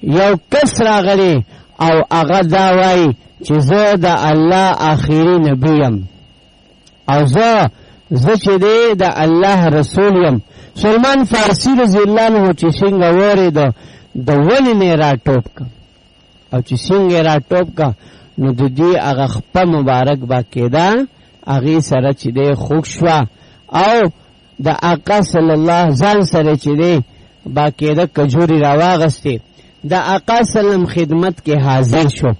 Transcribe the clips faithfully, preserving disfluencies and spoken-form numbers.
یو کس راغلی او هغه دا وایي چې زه د الله آخري نبی یم او زه زه چې دی د الله رسول یم. سلمان فارسی رضی الله عنه چې څنګه واورېده د ونې نه یې راټوپ که او چې څنګه یې راټوپ که نو د دې هغه خپه مبارک به کېده هغې سره چې دی خوږ شوه او د آقا صلی الله ځان سره چې دی با کېده کجوري راواغستې د آقا سلم خدمت کې حاضر شو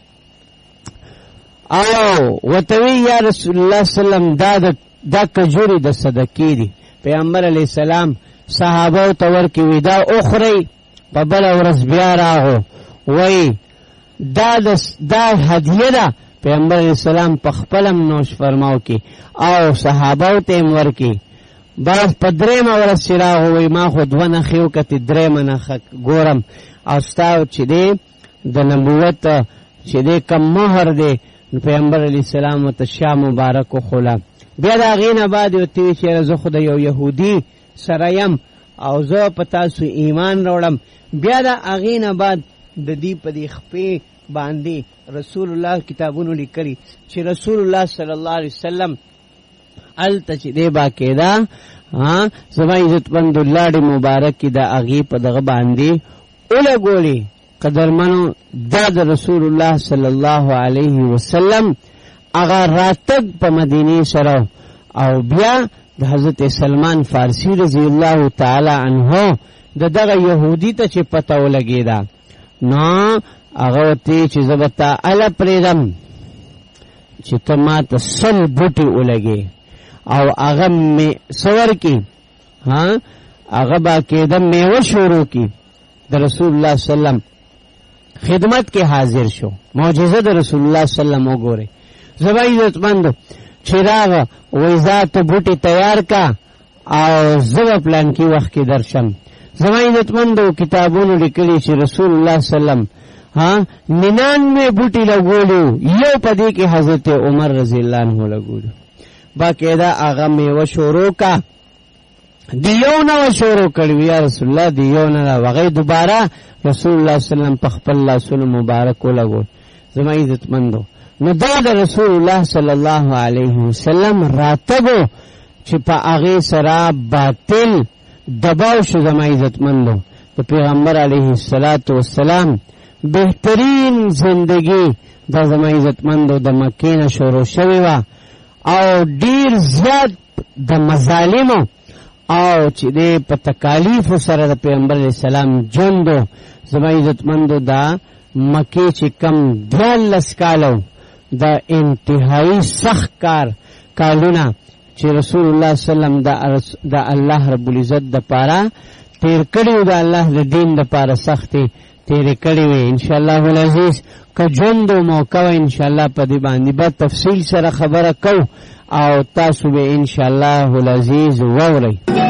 او وتوی یا رسول الله سلم دا د دا کجوري د صدقې دي. پیغمبر علیه السلام صحابه ته ورکې وی دا اخرئ په بله ورځ بیا راغو وی دا دا هدیه ده. پیغمبر علیه السلام په خپلم نوش فرماو کې او صحابه ته هم ورکې. بعض په درېیمه ورځ چې راغو وی ما خو دوه نښې وکتې درېیمه نښه ګورم او ستا چې دی د نبوت چې دی کم مهر دی پیغمبر علیه السلام ورته شا مبارک وخوله. بیا د هغې نه بعد ورته ویل چې زه خو د یو یهودي سره یم او زه په تاسو ایمان راوړم. بیا د هغې نه بعد د دې په دې خپې باندې رسول الله کتابونو لیکلي چې رسول الله صلی الله علیه وسلم هلته چې دی با کېده زما عزتمندو لاړې مبارکې د هغې په دغه باندې ولګولې. قدرمنو دا د رسول الله صلی الله علیه وسلم هغه راتګ په مدینې سره او بیا د حضرت سلمان فارسی رضی الله تعالی عنه د دغه یهودي ته چې پته ولګېده نو هغه ورته چې زه به تا هله پرېږدم چې ته ما ته سل بوټې ولګې او هغه څه ورکړي هغه به کېده میوه شروع کړي. د رسول الله صلی الله علیه وسلم خدمت کې حاضر شو. معجزه د رسول الله صلی الله علیه وسلم وګورئ. زما عزتمندو چې راغه وایي ځه ته بوټي تیار کا او زه به پلانکي وخت کې درشم. زما عزتمندو کتابونو لیکلي چې رسول الله صلی الله علیه وسلم ها ننانوے بوټي لګولو یو په دې کې حضرت عمر رضی الله عنه لګولو. باقاعده هغه میوه شروع کا دیو نه شروع کړی یا رسول الله دیو نه وغه دوباره رسول الله صلی الله علیه وسلم په خپل لاسونو مبارک ولګول. زما عزتمندو نو دا د رسول الله صلی الله علیه وسلم راتګو چې په هغې سره باطل دباو شو. زما عزتمندو د پیغمبر علیه الصلاة والسلام بهترین زندگی دا زما عزتمندو د مکې نه شروع شوې وه او ډیر زیات د مظالمو او چې دی په تکالیفو سره د پیغمبر علیه السلام ژوندو. زما عزتمندو دا مکې چې کم دیارلس کالو د انتهایی سخت کار کالونه چې رسول الله صلی الله علیه وسلم د الله رب العزت د پاره تیر کړي د الله د دین د پاره سختې تیرې کړې وې. انشاءالله العزیز که ژوند و موقع وه انشاءالله په دې باندې به تفصیل سره خبره کو او تاسو به انشاءالله العزیز واورئ.